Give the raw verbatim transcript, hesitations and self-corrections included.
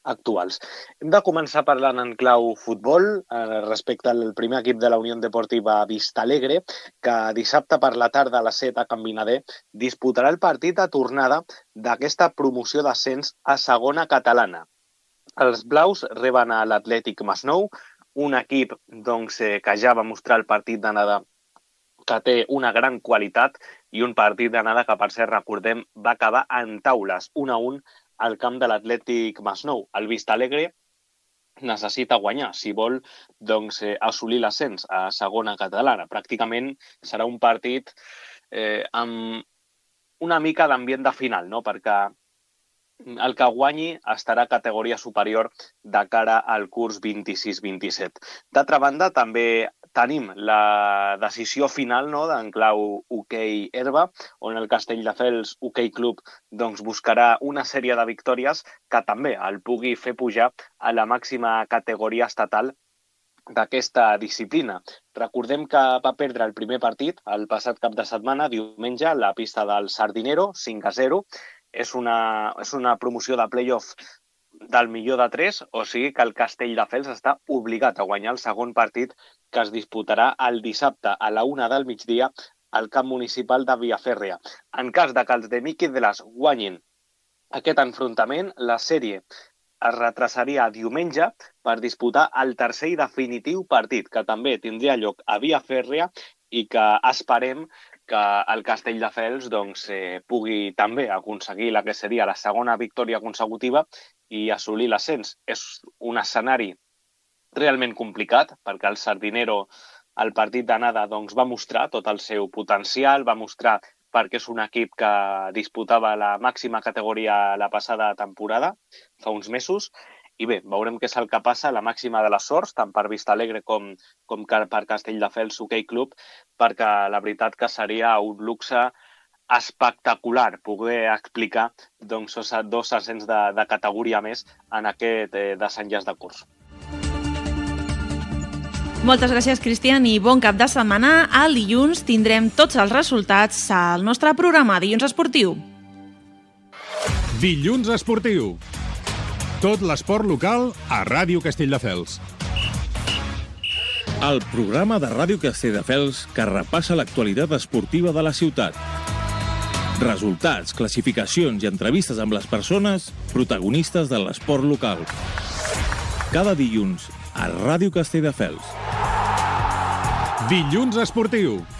actuals. Hem de començar parlant en clau futbol eh, respecte al primer equip de la Unió Deportiva Vistalegre, que dissabte per la tarda a les set a Can Vinader disputarà el partit de tornada d'aquesta promoció d'ascens a segona catalana. Els blaus reben a l'Atlètic Masnou, un equip doncs, eh, que ja va mostrar el partit d'anada que té una gran qualitat i un partit d'anada que, per cert, recordem, va acabar en taules, un a un, al camp de l'Atlètic Masnou. El Vistalegre necessita guanyar si vol doncs, eh, assolir l'ascens a segona catalana. Pràcticament serà un partit eh, amb una mica d'ambient de final, no? Perquè el que guanyi estarà a categoria superior de cara al curs vint-i-sis vint-i-set. D'altra banda, també tenim la decisió final, no?, d'en clau hoquei herba, on el Castelldefels Hoquei Club doncs, buscarà una sèrie de victòries que també el pugui fer pujar a la màxima categoria estatal d'aquesta disciplina. Recordem que va perdre el primer partit el passat cap de setmana, diumenge, a la pista del Sardinero, cinc a zero. És una, és una promoció de play-off del millor de tres, o sigui que el Castelldefels està obligat a guanyar el segon partit que es disputarà el dissabte a la una del migdia al camp municipal de Viafèrria. En cas de que els de Miqui de les guanyin aquest enfrontament, la sèrie es retrasaria a diumenge per disputar el tercer i definitiu partit, que també tindria lloc a Viafèrria i que esperem que el Castelldefels doncs, eh, pugui també aconseguir la que seria la segona victòria consecutiva i assolir l'ascens. És un escenari realment complicat, perquè el Sardinero, al partit d'anada, doncs, va mostrar tot el seu potencial, va mostrar perquè és un equip que disputava la màxima categoria la passada temporada, fa uns mesos, i bé, veurem què és el que passa, la màxima de les sorts, tant per Vistalegre com, com per Castelldefels Hoquei Club, perquè la veritat que seria un luxe espectacular poder explicar doncs, dos ascens de, de categoria més en aquest eh, desenllaç de curs. Moltes gràcies, Cristian, i bon cap de setmana. El dilluns tindrem tots els resultats al nostre programa Dilluns Esportiu. Dilluns Esportiu. Tot l'esport local a Ràdio Castelldefels. El programa de Ràdio Castelldefels que repassa l'actualitat esportiva de la ciutat. Resultats, classificacions i entrevistes amb les persones protagonistes de l'esport local. Cada dilluns a Ràdio Castelldefels. Dilluns Esportiu.